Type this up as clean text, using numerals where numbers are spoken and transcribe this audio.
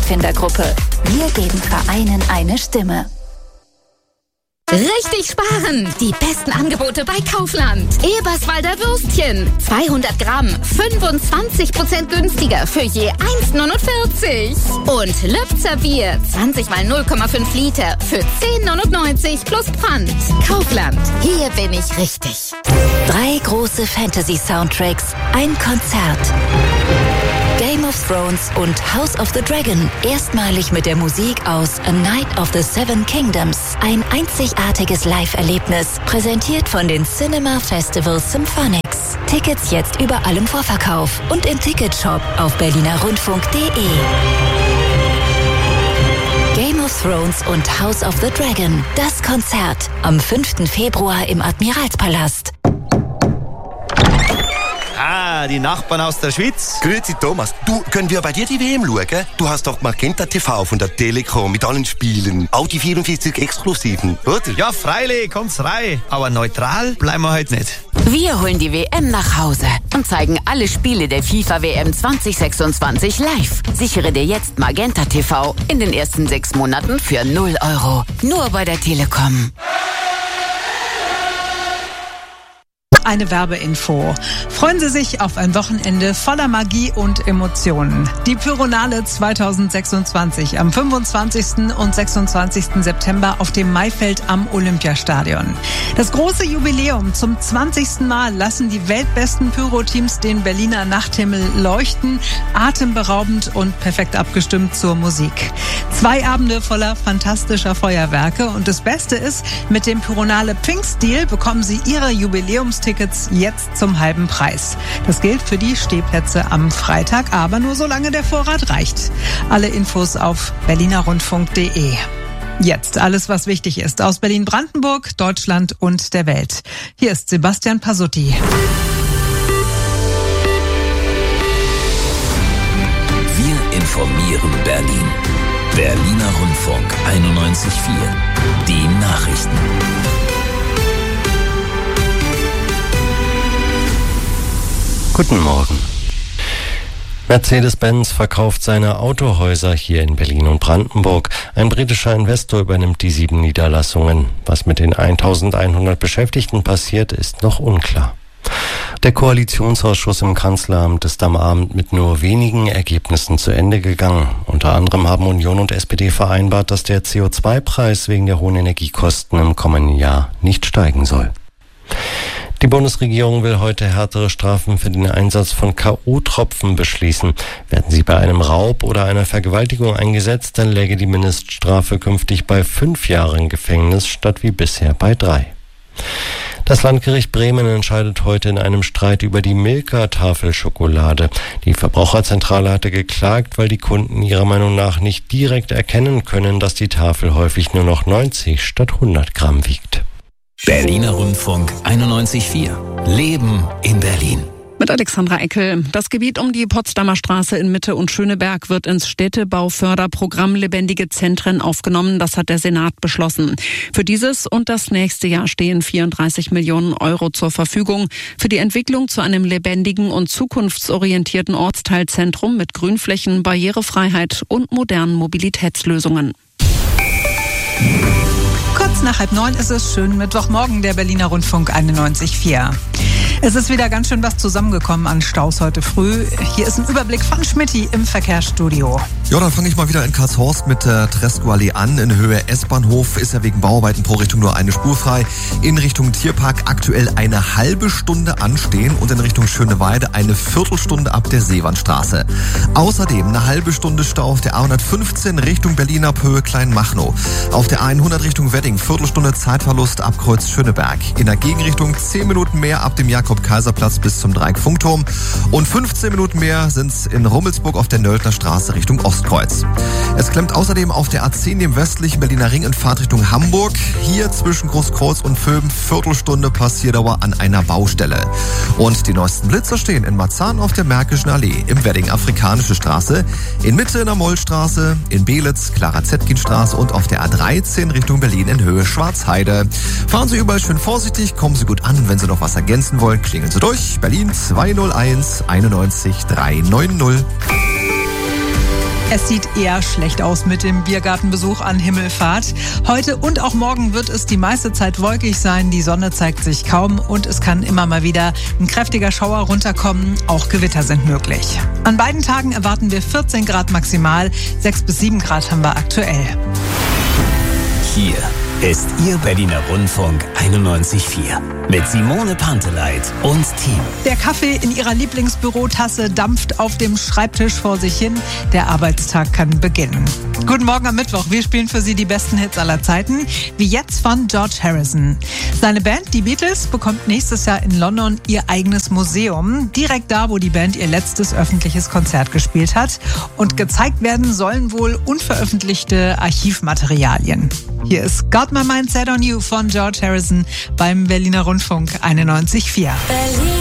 Pfadfindergruppe. Wir geben Vereinen eine Stimme. Richtig sparen! Die besten Angebote bei Kaufland. Eberswalder Würstchen. 200 Gramm, 25% günstiger für je 1,49. Und Lübzer Bier. 20 mal 0,5 Liter für 10,99 plus Pfand. Kaufland. Hier bin ich richtig. 3 große Fantasy-Soundtracks. Ein Konzert. Game of Thrones und House of the Dragon. Erstmalig mit der Musik aus A Night of the Seven Kingdoms. Ein einzigartiges Live-Erlebnis. Präsentiert von den Cinema Festival Symphonics. Tickets jetzt überall im Vorverkauf und im Ticketshop auf berlinerrundfunk.de. Game of Thrones und House of the Dragon. Das Konzert am 5. Februar im Admiralspalast. Ah, die Nachbarn aus der Schweiz. Grüezi Thomas, du, können wir bei dir die WM schauen? Du hast doch Magenta TV von der Telekom mit allen Spielen. Auch die 44 Exklusiven, oder? Ja, freilich, kommt's rein. Aber neutral bleiben wir heute nicht. Wir holen die WM nach Hause und zeigen alle Spiele der FIFA-WM 2026 live. Sichere dir jetzt Magenta TV in den ersten 6 Monaten für 0 €. Nur bei der Telekom. Eine Werbeinfo. Freuen Sie sich auf ein Wochenende voller Magie und Emotionen. Die Pyronale 2026 am 25. und 26. September auf dem Maifeld am Olympiastadion. Das große Jubiläum. Zum 20. Mal lassen die weltbesten Pyro-Teams den Berliner Nachthimmel leuchten. Atemberaubend und perfekt abgestimmt zur Musik. 2 Abende voller fantastischer Feuerwerke. Und das Beste ist, mit dem Pyronale Pfingstdeal bekommen Sie Ihre Jubiläumstickets jetzt zum halben Preis. Das gilt für die Stehplätze am Freitag, aber nur solange der Vorrat reicht. Alle Infos auf berlinerrundfunk.de. Jetzt alles, was wichtig ist aus Berlin-Brandenburg, Deutschland und der Welt. Hier ist Sebastian Pasutti. Wir informieren Berlin. Berliner Rundfunk 91.4. Die Nachrichten. Guten Morgen. Mercedes-Benz verkauft seine Autohäuser hier in Berlin und Brandenburg. Ein britischer Investor übernimmt die 7 Niederlassungen. Was mit den 1100 Beschäftigten passiert, ist noch unklar. Der Koalitionsausschuss im Kanzleramt ist am Abend mit nur wenigen Ergebnissen zu Ende gegangen. Unter anderem haben Union und SPD vereinbart, dass der CO2-Preis wegen der hohen Energiekosten im kommenden Jahr nicht steigen soll. Die Bundesregierung will heute härtere Strafen für den Einsatz von K.O.-Tropfen beschließen. Werden sie bei einem Raub oder einer Vergewaltigung eingesetzt, dann läge die Mindeststrafe künftig bei 5 Jahren Gefängnis statt wie bisher bei 3. Das Landgericht Bremen entscheidet heute in einem Streit über die Milka-Tafelschokolade. Die Verbraucherzentrale hatte geklagt, weil die Kunden ihrer Meinung nach nicht direkt erkennen können, dass die Tafel häufig nur noch 90 statt 100 Gramm wiegt. Berliner Rundfunk 91.4. Leben in Berlin. Mit Alexandra Eckel. Das Gebiet um die Potsdamer Straße in Mitte und Schöneberg wird ins Städtebauförderprogramm Lebendige Zentren aufgenommen. Das hat der Senat beschlossen. Für dieses und das nächste Jahr stehen 34 Millionen € zur Verfügung für die Entwicklung zu einem lebendigen und zukunftsorientierten Ortsteilzentrum mit Grünflächen, Barrierefreiheit und modernen Mobilitätslösungen. Kurz nach 8:30 ist es. Schönen Mittwochmorgen, der Berliner Rundfunk 91.4. Es ist wieder ganz schön was zusammengekommen an Staus heute früh. Hier ist ein Überblick von Schmitty im Verkehrsstudio. Ja, dann fange ich mal wieder in Karlshorst mit der Tresco-Allee an. In Höhe S-Bahnhof ist ja wegen Bauarbeiten pro Richtung nur eine Spur frei. In Richtung Tierpark aktuell eine halbe Stunde anstehen und in Richtung Schöneweide eine Viertelstunde ab der Seewandstraße. Außerdem eine halbe Stunde Stau auf der A115 Richtung Berlin ab Höhe Kleinmachnow. Auf der A100 Richtung Wedding Viertelstunde Zeitverlust ab Kreuz Schöneberg. In der Gegenrichtung 10 Minuten mehr ab dem Jakob-Kaiser-Platz bis zum Dreieck-Funkturm und 15 Minuten mehr sind's in Rummelsburg auf der Nöldner Straße Richtung Ostkreuz. Es klemmt außerdem auf der A10 im westlichen Berliner Ring in Fahrtrichtung Hamburg. Hier zwischen Großkreuz und Vöben Viertelstunde Passierdauer an einer Baustelle. Und die neuesten Blitzer stehen in Marzahn auf der Märkischen Allee, im Wedding Afrikanische Straße, in Mitte in der Mollstraße, in Belitz, Clara-Zetkin-Straße und auf der A13 Richtung Berlin in Höhe Schwarzheide. Fahren Sie überall schön vorsichtig, kommen Sie gut an. Wenn Sie noch was ergänzen wollen, klingeln Sie durch. Berlin 201 91 390. Es sieht eher schlecht aus mit dem Biergartenbesuch an Himmelfahrt. Heute und auch morgen wird es die meiste Zeit wolkig sein. Die Sonne zeigt sich kaum und es kann immer mal wieder ein kräftiger Schauer runterkommen. Auch Gewitter sind möglich. An beiden Tagen erwarten wir 14 Grad maximal. 6 bis 7 Grad haben wir aktuell. Hier ist Ihr Berliner Rundfunk 91.4 mit Simone Panteleit und Team. Der Kaffee in ihrer Lieblingsbürotasse dampft auf dem Schreibtisch vor sich hin. Der Arbeitstag kann beginnen. Guten Morgen am Mittwoch. Wir spielen für Sie die besten Hits aller Zeiten, wie jetzt von George Harrison. Seine Band, die Beatles, bekommt nächstes Jahr in London ihr eigenes Museum. Direkt da, wo die Band ihr letztes öffentliches Konzert gespielt hat. Und gezeigt werden sollen wohl unveröffentlichte Archivmaterialien. Hier ist Got My Mind Set on You von George Harrison beim Berliner Rundfunk 91.4.